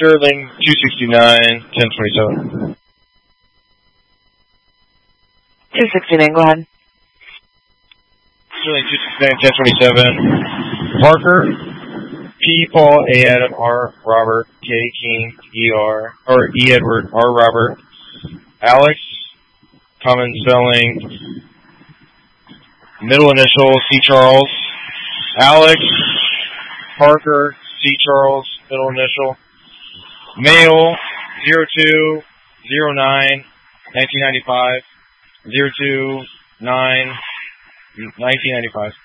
Sterling 269 1027. 269, go ahead. Sterling 269 1027. Parker P. Paul A. Adam R. Robert K. King E. R. or E. Edward R. Robert. Alex common spelling middle initial C. Charles. Alex Parker C. Charles middle initial. Male 0209 1995 029 1995.